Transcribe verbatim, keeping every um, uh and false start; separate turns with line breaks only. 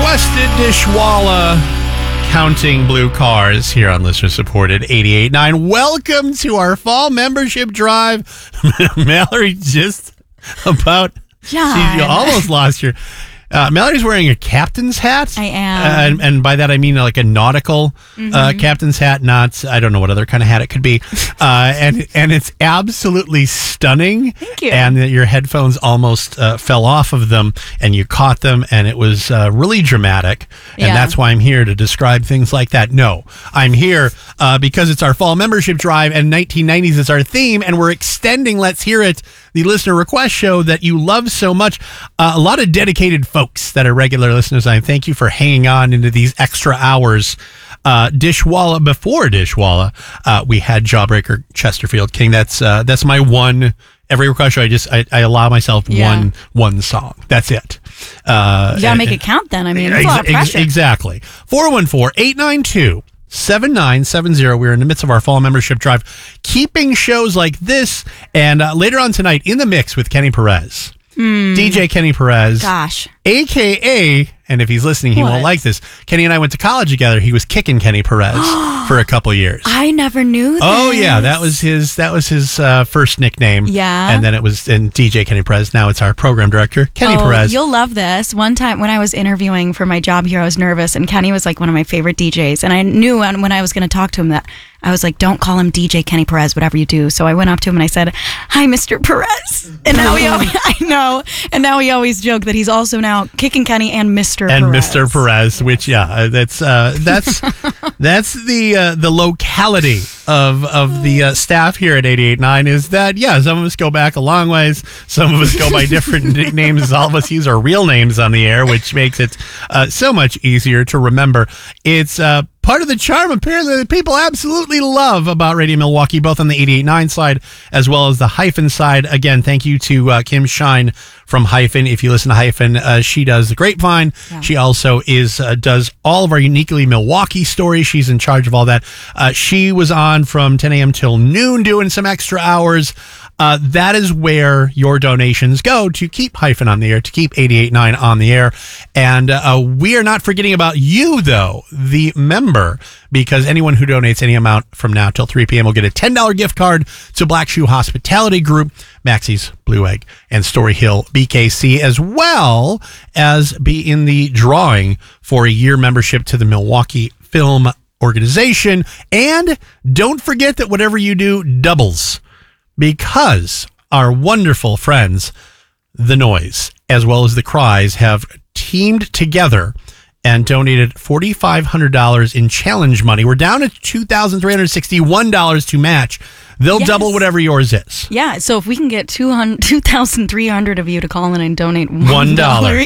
requested Dishwalla counting blue cars here on listener supported eighty-eight point nine. Welcome to our fall membership drive. Mallory just about
John.
you almost lost your uh, Mallory's wearing a captain's hat.
I am.
Uh, and, and by that I mean like a nautical mm-hmm. uh, captain's hat, not, I don't know what other kind of hat it could be. Uh, and and it's absolutely stunning.
Thank you.
And your headphones almost uh, fell off of them and you caught them, and it was uh, really dramatic. And
yeah.
that's why I'm here to describe things like that. No, I'm here uh, because it's our fall membership drive and nineteen nineties is our theme, and we're extending Let's Hear It, the listener request show that you love so much. Uh, a lot of dedicated folks that are regular listeners. I thank you for hanging on into these extra hours. Uh, Dishwalla, before Dishwalla, uh, we had Jawbreaker, Chesterfield King. That's uh, that's my one. Every request show, I just I, I allow myself yeah. one one song. That's it. Uh,
you gotta make it count then. I mean, it's ex- a lot of pressure.
Ex- exactly. four one four, eight nine two, seven nine seven zero. We're in the midst of our fall membership drive, keeping shows like this, and uh, later on tonight in the mix with Kenny Perez.
Hmm.
D J Kenny Perez.
Gosh.
A K A, and if he's listening, he
what?
won't like this. Kenny and I went to college together. He was kicking Kenny Perez for a couple years.
I never knew that.
Oh yeah, that was his. That was his uh, first nickname.
Yeah,
and then it was in D J Kenny Perez. Now it's our program director, Kenny
oh,
Perez.
You'll love this. One time when I was interviewing for my job here, I was nervous, and Kenny was like one of my favorite D Js, and I knew when I was going to talk to him that I was like, "Don't call him D J Kenny Perez, whatever you do." So I went up to him and I said, "Hi, Mister Perez," and now he always, I know, and now he always joke that he's also now kicking Kenny and Mister
and
Perez.
Mister Perez, which yeah, that's uh, that's that's the uh, the locality of of the uh, staff here at eighty-eight point nine is that yeah, some of us go back a long ways, some of us go by different nicknames. All of us use our real names on the air, which makes it uh, so much easier to remember. It's uh, part of the charm, apparently, that people absolutely love about Radio Milwaukee, both on the eighty-eight point nine side as well as the Hyphen side. Again, thank you to uh, Kim Shine from Hyphen. If you listen to Hyphen, uh, she does the Grapevine. Yeah. She also is uh, does all of our uniquely Milwaukee stories. She's in charge of all that. Uh, she was on from ten a.m. till noon doing some extra hours. Uh, that is where your donations go to keep Hyphen on the air, to keep eighty-eight point nine on the air. And uh, we are not forgetting about you, though, the member, because anyone who donates any amount from now till three p.m. will get a ten dollars gift card to Black Shoe Hospitality Group, Maxie's Blue Egg, and Story Hill B K C, as well as be in the drawing for a year membership to the Milwaukee Film Organization. And don't forget that whatever you do doubles, because our wonderful friends, The Noise, as well as The Cries, have teamed together and donated four thousand five hundred dollars in challenge money. We're down at two thousand three hundred sixty-one dollars to match. They'll
yes.
double whatever yours is.
Yeah, so if we can get two thousand three hundred of you to call in and donate one dollar
one dollar